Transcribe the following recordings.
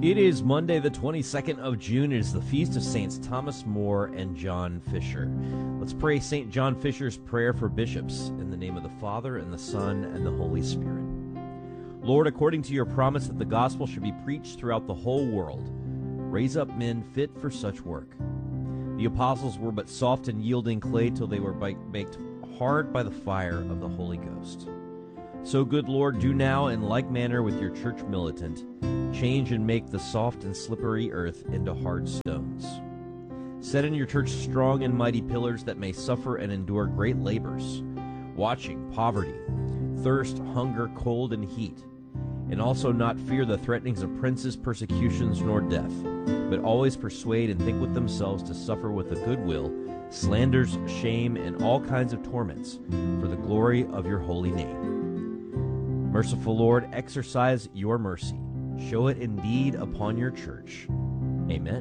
It is Monday, the 22nd of June. It is the Feast of Saints Thomas More and John Fisher. Let's pray St. John Fisher's prayer for bishops in the name of the Father, and the Son, and the Holy Spirit. Lord, according to your promise that the gospel should be preached throughout the whole world, raise up men fit for such work. The apostles were but soft and yielding clay till they were baked hard by the fire of the Holy Ghost. So, good Lord, do now in like manner with your church militant, change and make the soft and slippery earth into hard stones. Set in your church strong and mighty pillars that may suffer and endure great labors, watching poverty, thirst, hunger, cold, and heat, and also not fear the threatenings of princes, persecutions, nor death, but always persuade and think with themselves to suffer with a good will, slanders, shame, and all kinds of torments, for the glory of your holy name. Merciful Lord, exercise your mercy. Show it indeed upon your church. Amen.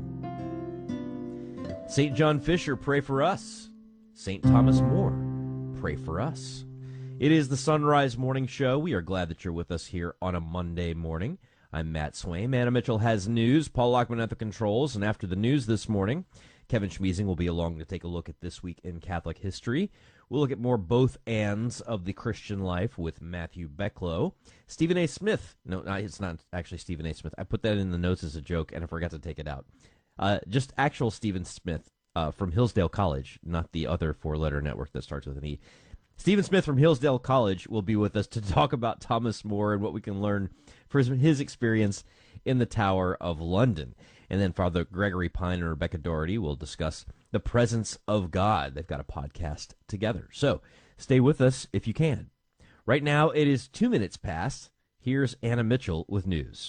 St. John Fisher, pray for us. St. Thomas More, pray for us. It is the Sunrise Morning Show. We are glad that you're with us here on a Monday morning. I'm Matt Swaim. Anna Mitchell has news. Paul Lockman at the controls. And after the news this morning, Kevin Schmiesing will be along to take a look at This Week in Catholic History. We'll look at more both ands of the Christian life with Matthew Becklow. Stephen A. Smith. No, it's not actually Stephen A. Smith. I put that in the notes as a joke, and I forgot to take it out. Just actual Stephen Smith from Hillsdale College, not the other four-letter network that starts with an E. Stephen Smith from Hillsdale College will be with us to talk about Thomas More and what we can learn from his experience in the Tower of London. And then Father Gregory Pine and Rebecca Doherty will discuss the presence of God. They've got a podcast together. So stay with us if you can. Right now, it is 2 minutes past. Here's Anna Mitchell with news.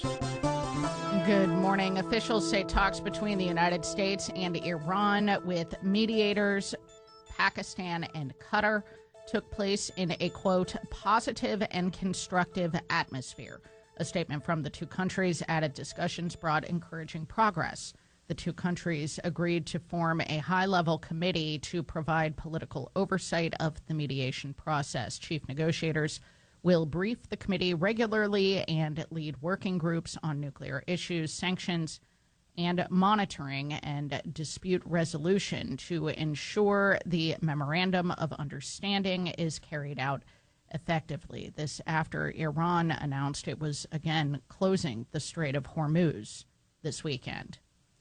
Good morning. Officials say talks between the United States and Iran with mediators, Pakistan, and Qatar took place in a, quote, positive and constructive atmosphere. A statement from the two countries added discussions brought encouraging progress. The two countries agreed to form a high-level committee to provide political oversight of the mediation process. Chief negotiators will brief the committee regularly and lead working groups on nuclear issues, sanctions, and monitoring and dispute resolution to ensure the Memorandum of Understanding is carried out effectively. This after Iran announced it was again closing the Strait of Hormuz this weekend.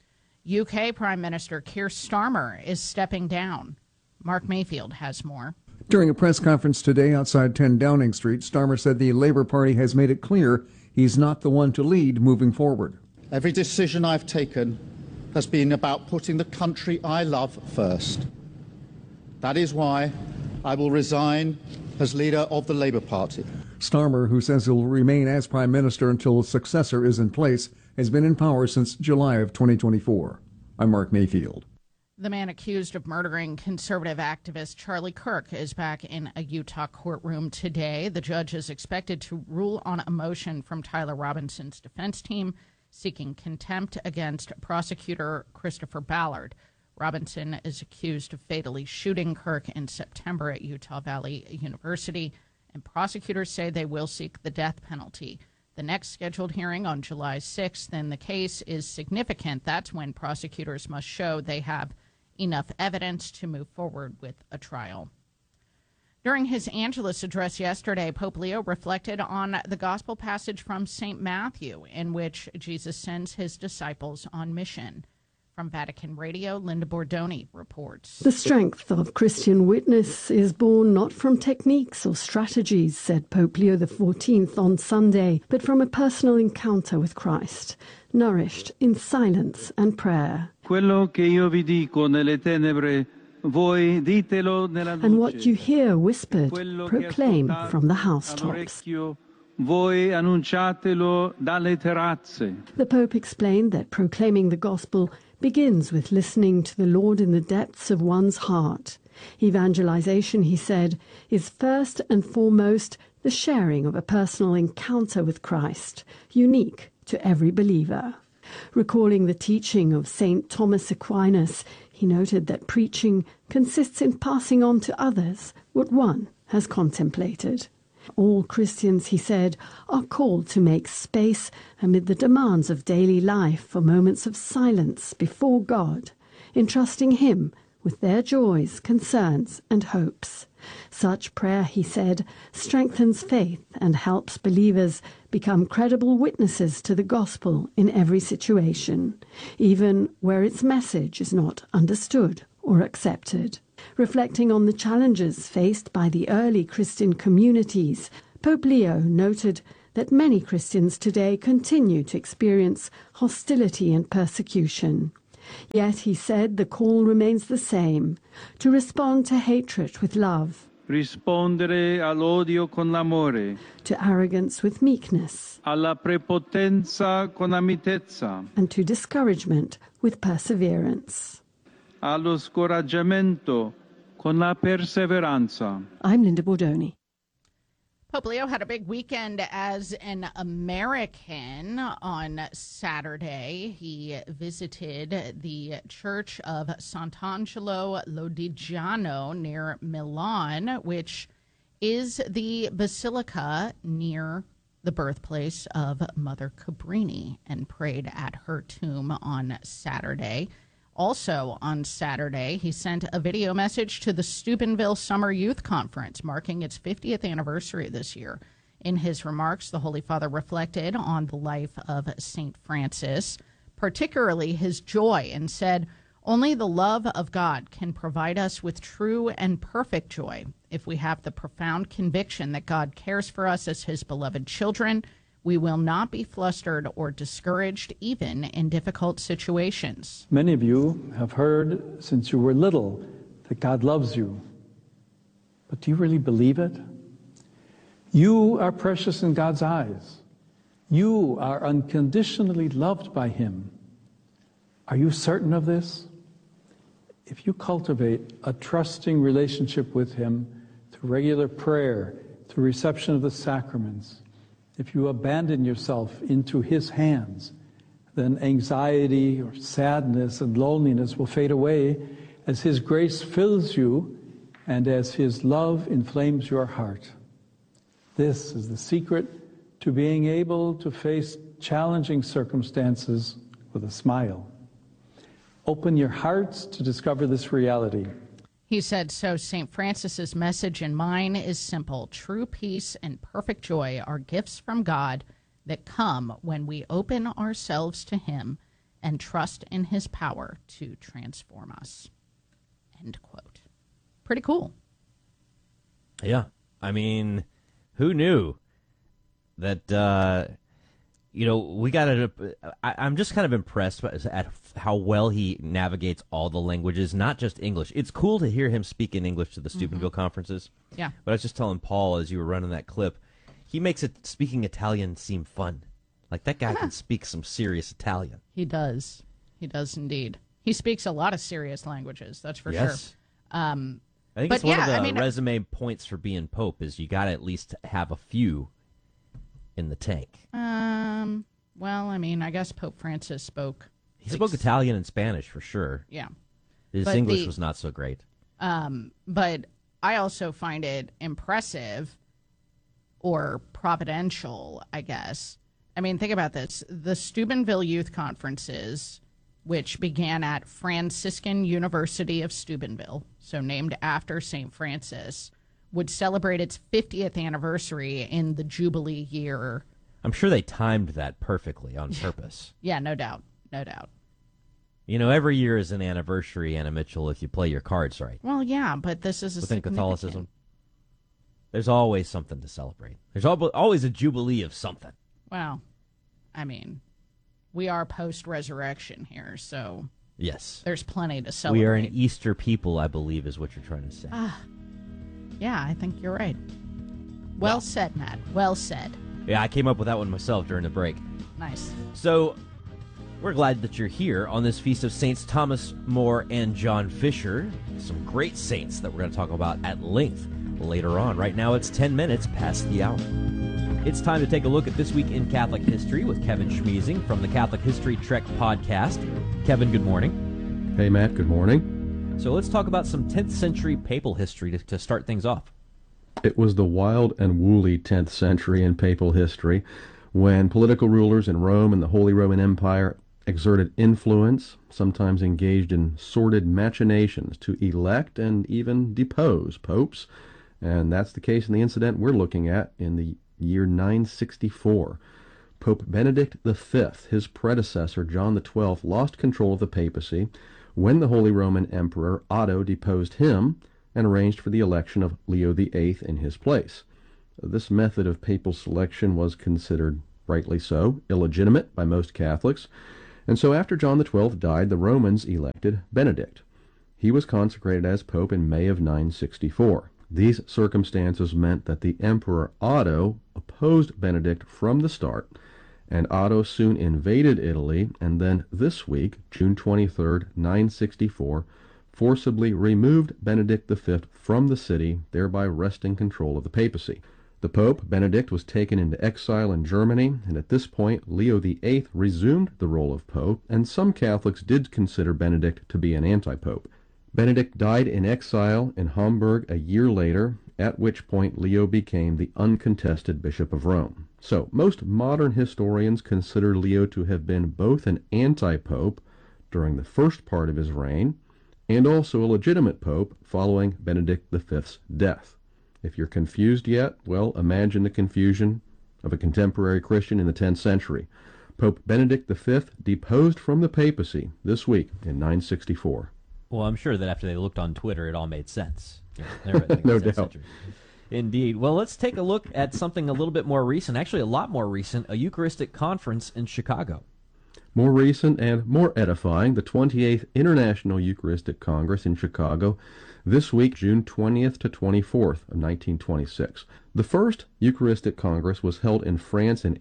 UK Prime Minister Keir Starmer is stepping down. Mark Mayfield has more. During a press conference today outside 10 Downing Street, Starmer said the Labour Party has made it clear he's not the one to lead moving forward. Every decision I've taken has been about putting the country I love first. That is why I will resign as leader of the Labour Party. Starmer, who says he'll remain as Prime Minister until a successor is in place, has been in power since July of 2024. I'm Mark Mayfield. The man accused of murdering conservative activist Charlie Kirk is back in a Utah courtroom today. The judge is expected to rule on a motion from Tyler Robinson's defense team seeking contempt against prosecutor Christopher Ballard. Robinson is accused of fatally shooting Kirk in September at Utah Valley University, and prosecutors say they will seek the death penalty. The next scheduled hearing on July 6th in the case is significant. That's when prosecutors must show they have enough evidence to move forward with a trial. During his Angelus address yesterday, Pope Leo reflected on the gospel passage from St. Matthew, in which Jesus sends his disciples on mission. From Vatican Radio, Linda Bordoni reports. The strength of Christian witness is born not from techniques or strategies, said Pope Leo XIV on Sunday, but from a personal encounter with Christ, nourished in silence and prayer. Quello che io vi dico nelle tenebre, voi ditelo nella luce. And what you hear whispered, proclaim from the housetops. Voi annunciatelo dalle terrazze. The Pope explained that proclaiming the gospel begins with listening to the Lord in the depths of one's heart. Evangelization, he said, is first and foremost the sharing of a personal encounter with Christ, unique to every believer. Recalling the teaching of St. Thomas Aquinas, he noted that preaching consists in passing on to others what one has contemplated. All Christians, he said, are called to make space amid the demands of daily life for moments of silence before God, entrusting him with their joys, concerns, and hopes. Such prayer, he said, strengthens faith and helps believers become credible witnesses to the gospel in every situation, even where its message is not understood or accepted. Reflecting on the challenges faced by the early Christian communities, Pope Leo noted that many Christians today continue to experience hostility and persecution. Yet, he said, the call remains the same, to respond to hatred with love, rispondere all'odio con l'amore, to arrogance with meekness, alla prepotenza con la mitezza, and to discouragement with perseverance. allo scoraggiamento con la perseveranza. I'm Linda Bordoni. Pope Leo had a big weekend as an American on Saturday. He visited the Church of Sant'Angelo Lodigiano near Milan, which is the basilica near the birthplace of Mother Cabrini, and prayed at her tomb on Saturday. Also on Saturday, he sent a video message to the Steubenville Summer Youth Conference, marking its 50th anniversary this year. In his remarks, the Holy Father reflected on the life of St. Francis, particularly his joy, and said, "Only the love of God can provide us with true and perfect joy. If we have the profound conviction that God cares for us as his beloved children, we will not be flustered or discouraged, even in difficult situations." Many of you have heard since you were little that God loves you. But do you really believe it? You are precious in God's eyes. You are unconditionally loved by him. Are you certain of this? If you cultivate a trusting relationship with him through regular prayer, through reception of the sacraments, if you abandon yourself into his hands, then anxiety or sadness and loneliness will fade away as his grace fills you and as his love inflames your heart. This is the secret to being able to face challenging circumstances with a smile. Open your hearts to discover this reality. He said, so St. Francis's message and mine is simple. True peace and perfect joy are gifts from God that come when we open ourselves to him and trust in his power to transform us. End quote. Pretty cool. Yeah. I mean, who knew that, we got to, I'm just kind of impressed at how well he navigates all the languages, not just English. It's cool to hear him speak in English to the Steubenville conferences. Yeah. But I was just telling Paul as you were running that clip, he makes it speaking Italian seem fun. Like that guy can speak some serious Italian. He does. He does indeed. He speaks a lot of serious languages, that's for sure. I think it's one of the resume points for being Pope is you got to at least have a few in the tank. Well, I mean, I guess Pope Francis spoke. He spoke Italian and Spanish for sure. Yeah. His English was not so great. But I also find it impressive or providential, I guess. I mean, think about this. The Steubenville Youth Conferences, which began at Franciscan University of Steubenville, so named after St. Francis, would celebrate its 50th anniversary in the Jubilee year. I'm sure they timed that perfectly on purpose. Yeah, no doubt. No doubt. Every year is an anniversary, Anna Mitchell, if you play your cards right. Well, yeah, but this is within Catholicism. There's always something to celebrate. There's always a jubilee of something. Well, I mean, we are post-resurrection here, so yes, there's plenty to celebrate. We are an Easter people, I believe, is what you're trying to say. Yeah, I think you're right. Well said, Matt. Well said. Yeah, I came up with that one myself during the break. Nice. So, we're glad that you're here on this feast of Saints Thomas More and John Fisher. Some great saints that we're going to talk about at length later on. Right now, it's 10 minutes past the hour. It's time to take a look at This Week in Catholic History with Kevin Schmiesing from the Catholic History Trek podcast. Kevin, good morning. Hey, Matt, good morning. So let's talk about some 10th century papal history to start things off. It was the wild and woolly 10th century in papal history, when political rulers in Rome and the Holy Roman Empire exerted influence, sometimes engaged in sordid machinations to elect and even depose popes. And that's the case in the incident we're looking at in the year 964. Pope Benedict V, his predecessor John XII, lost control of the papacy when the Holy Roman Emperor Otto deposed him and arranged for the election of Leo VIII in his place. This method of papal selection was considered, rightly so, illegitimate by most Catholics, and so after John XII died, the Romans elected Benedict. He was consecrated as pope in May of 964. These circumstances meant that the Emperor Otto opposed Benedict from the start, and Otto soon invaded Italy, and then this week, June 23, 964, forcibly removed Benedict V from the city, thereby wresting control of the papacy. The Pope, Benedict, was taken into exile in Germany, and at this point Leo VIII resumed the role of pope, and some Catholics did consider Benedict to be an anti-pope. Benedict died in exile in Hamburg a year later, at which point Leo became the uncontested Bishop of Rome. So, most modern historians consider Leo to have been both an anti-pope during the first part of his reign, and also a legitimate pope following Benedict V's death. If you're confused yet, well, imagine the confusion of a contemporary Christian in the 10th century. Pope Benedict V deposed from the papacy this week in 964. Well, I'm sure that after they looked on Twitter, it all made sense. Yeah, no doubt. Century. Indeed. Well, let's take a look at something a little bit more recent, actually a lot more recent, a Eucharistic conference in Chicago. More recent and more edifying, the 28th International Eucharistic Congress in Chicago this week, June 20th to 24th of 1926. The first Eucharistic Congress was held in France in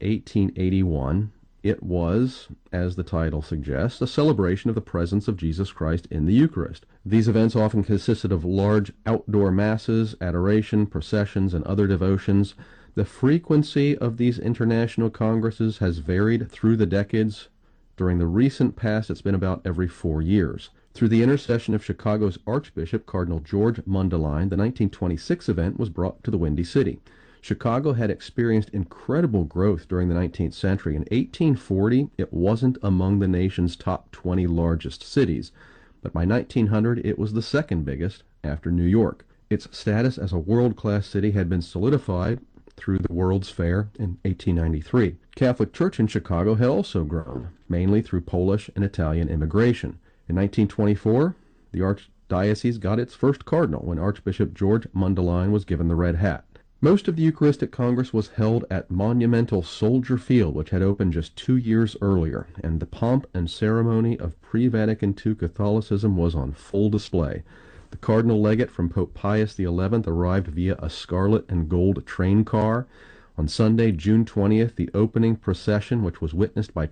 1881. It was, as the title suggests, a celebration of the presence of Jesus Christ in the Eucharist. These events often consisted of large outdoor masses, adoration, processions, and other devotions. The frequency of these international congresses has varied through the decades. During the recent past, it's been about every 4 years. Through the intercession of Chicago's Archbishop, Cardinal George Mundelein, the 1926 event was brought to the Windy City. Chicago had experienced incredible growth during the 19th century. In 1840, it wasn't among the nation's top 20 largest cities, but by 1900, it was the second biggest after New York. Its status as a world-class city had been solidified through the World's Fair in 1893. Catholic Church in Chicago had also grown, mainly through Polish and Italian immigration. In 1924, the Archdiocese got its first cardinal when Archbishop George Mundelein was given the red hat. Most of the Eucharistic Congress was held at monumental Soldier Field, which had opened just 2 years earlier, and the pomp and ceremony of pre-Vatican II Catholicism was on full display. The Cardinal Legate from Pope Pius XI arrived via a scarlet and gold train car. On Sunday, June 20th, the opening procession, which was witnessed by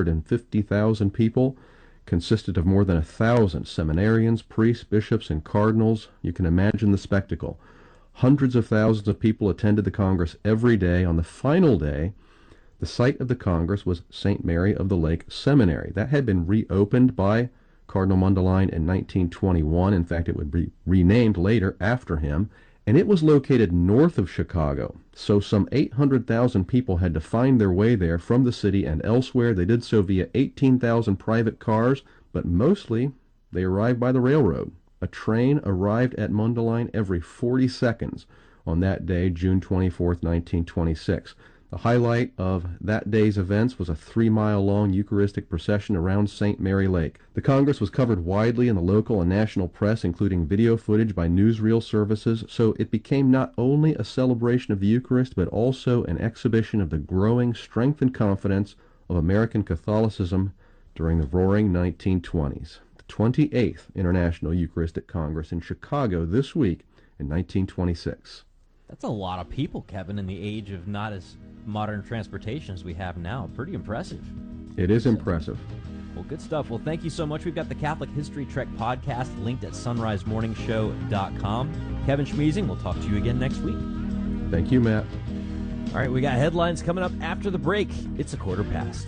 250,000 people, consisted of more than 1,000 seminarians, priests, bishops, and cardinals. You can imagine the spectacle. Hundreds of thousands of people attended the Congress every day. On the final day, the site of the Congress was St. Mary of the Lake Seminary. That had been reopened by Cardinal Mundelein in 1921. In fact, it would be renamed later after him, and it was located north of Chicago. So some 800,000 people had to find their way there from the city and elsewhere. They did so via 18,000 private cars, but mostly they arrived by the railroad. A train arrived at Mundelein every 40 seconds on that day, June 24th, 1926. The highlight of that day's events was a 3-mile-long Eucharistic procession around St. Mary Lake. The Congress was covered widely in the local and national press, including video footage by newsreel services, so it became not only a celebration of the Eucharist, but also an exhibition of the growing strength and confidence of American Catholicism during the roaring 1920s. 28th International Eucharistic Congress in Chicago this week in 1926. That's a lot of people, Kevin, in the age of not as modern transportation as we have now. Pretty impressive. It is impressive. Well, good stuff. Well, thank you so much. We've got the Catholic History Trek podcast linked at sunrisemorningshow.com. Kevin Schmiesing, we'll talk to you again next week. Thank you, Matt. All right, we got headlines coming up after the break. It's 1:15.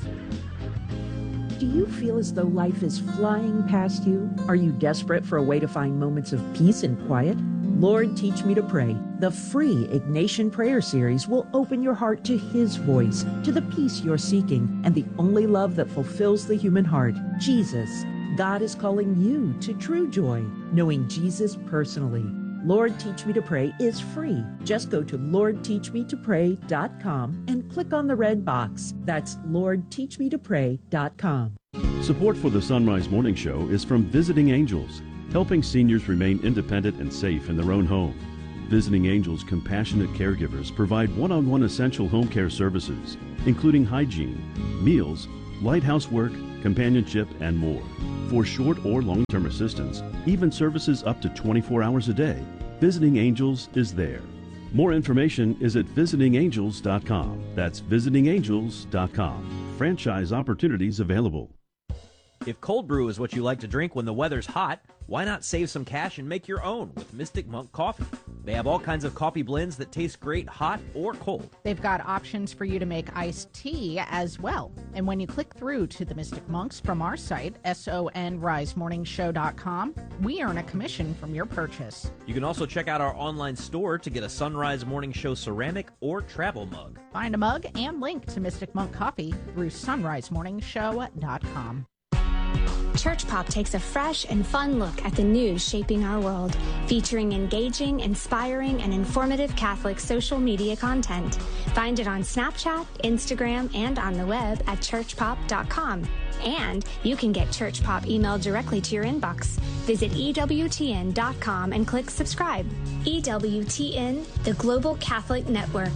Do you feel as though life is flying past you? Are you desperate for a way to find moments of peace and quiet? Lord, Teach Me to Pray. The free Ignatian Prayer Series will open your heart to His voice, to the peace you're seeking, and the only love that fulfills the human heart, Jesus. God is calling you to true joy, knowing Jesus personally. Lord, Teach Me to Pray is free. Just go to LordTeachMeToPray.com and click on the red box. That's LordTeachMeToPray.com. Support for the Sunrise Morning Show is from Visiting Angels, helping seniors remain independent and safe in their own home. Visiting Angels compassionate caregivers provide one-on-one essential home care services, including hygiene, meals, light housework, companionship, and more. For short or long-term assistance, even services up to 24 hours a day, Visiting Angels is there. More information is at visitingangels.com. That's visitingangels.com. Franchise opportunities available. If cold brew is what you like to drink when the weather's hot, why not save some cash and make your own with Mystic Monk Coffee? They have all kinds of coffee blends that taste great hot or cold. They've got options for you to make iced tea as well. And when you click through to the Mystic Monks from our site, sonrisemorningshow.com, we earn a commission from your purchase. You can also check out our online store to get a Sunrise Morning Show ceramic or travel mug. Find a mug and link to Mystic Monk Coffee through sonrisemorningshow.com. Church Pop takes a fresh and fun look at the news shaping our world, featuring engaging, inspiring, and informative Catholic social media content. Find it on Snapchat, Instagram, and on the web at churchpop.com. And you can get Church Pop emailed directly to your inbox. Visit EWTN.com and click subscribe. EWTN, the Global Catholic Network.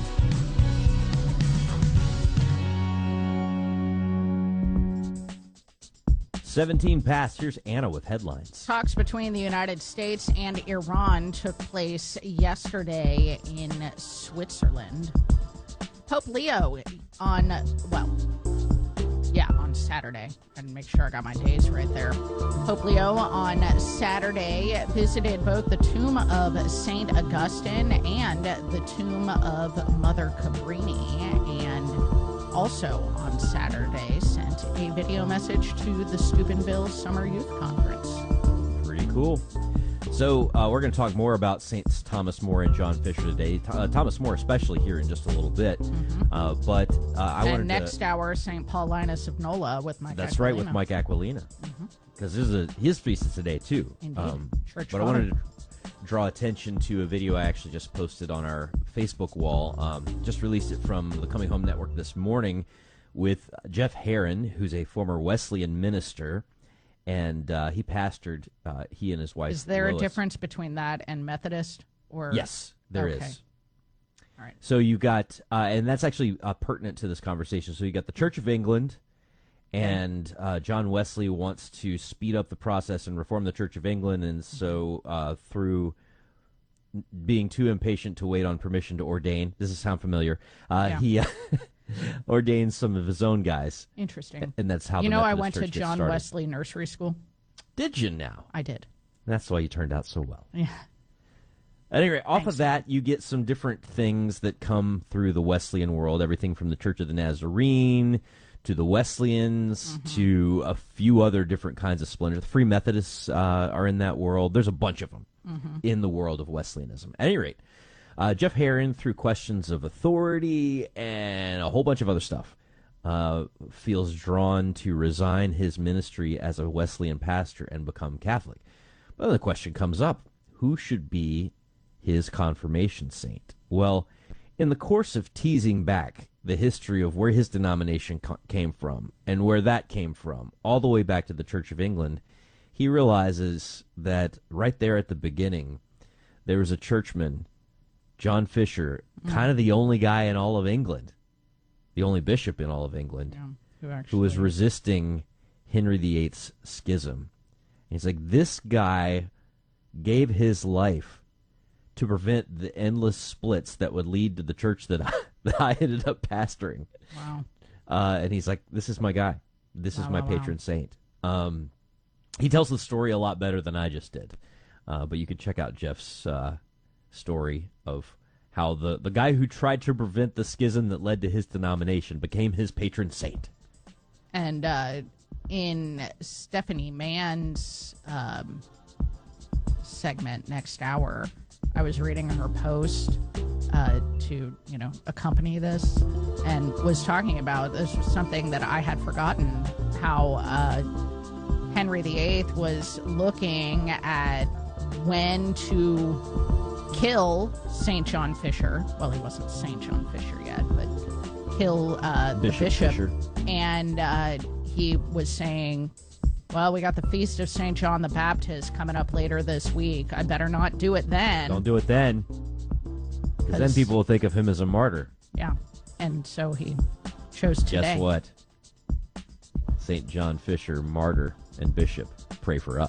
17 past. Here's Anna with headlines. Talks between the United States and Iran took place yesterday in Switzerland. Pope Leo on Saturday. I didn't make sure I got my days right there. Pope Leo on Saturday visited both the tomb of St. Augustine and the tomb of Mother Cabrini, and also on Saturday sent a video message to the Steubenville Summer Youth Conference. Pretty cool. So we're going to talk more about Saints Thomas More and John Fisher today. Thomas More especially here in just a little bit. Mm-hmm. But I wanted next hour, St. Paulinus of Nola with Mike That's Aquilina. right, with Mike Aquilina. Because his feast is today, too. Indeed. But I wanted to draw attention to a video I actually just posted on our Facebook wall. Just released it from the Coming Home Network this morning with Jeff Herron, who's a former Wesleyan minister. And he pastored, he and his wife. Is there Lois. a difference between that and Methodist? Or Yes, there is. All right. So you got, and that's actually pertinent to this conversation. So you got the Church of England, and John Wesley wants to speed up the process and reform the Church of England. And so through being too impatient to wait on permission to ordain, does this sound familiar? He ordained some of his own guys. Interesting. And that's how you the know, Methodist I went Church to gets John started. Wesley Nursery School. Did you now? I did. That's why you turned out so well. Yeah. Anyway, off of that, you get some different things that come through the Wesleyan world, everything from the Church of the Nazarene to the Wesleyans to a few other different kinds of splendor. The Free Methodists are in that world. There's a bunch of them in the world of Wesleyanism. At any rate, Jeff Herron, through questions of authority and a whole bunch of other stuff, feels drawn to resign his ministry as a Wesleyan pastor and become Catholic. But then the question comes up, who should be his confirmation saint? Well, in the course of teasing back the history of where his denomination came from and where that came from, all the way back to the Church of England, he realizes that right there at the beginning, there was a churchman, John Fisher, kind of the only guy in all of England, the only bishop in all of England, who was resisting Henry VIII's schism. And he's like, this guy gave his life to prevent the endless splits that would lead to the church that I ended up pastoring. Wow. And he's like, this is my guy. This is my patron saint. He tells the story a lot better than I just did. But you could check out Jeff's story of how the guy who tried to prevent the schism that led to his denomination became his patron saint. And in Stephanie Mann's segment next hour, I was reading her post to, accompany this, and was talking about, this was something that I had forgotten, how Henry VIII was looking at when to kill St. John Fisher. Well, he wasn't St. John Fisher yet, but kill the bishop. Fisher. And he was saying, well, we got the Feast of St. John the Baptist coming up later this week. I better not do it then. Don't do it then. Because then people will think of him as a martyr. Yeah. And so he chose today. Guess what? St. John Fisher, martyr and bishop, pray for us.